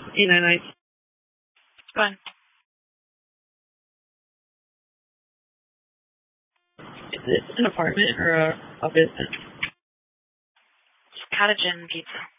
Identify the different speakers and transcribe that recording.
Speaker 1: 899.
Speaker 2: Go on.
Speaker 1: Is it an apartment or a business?
Speaker 2: Cottage Inn Pizza.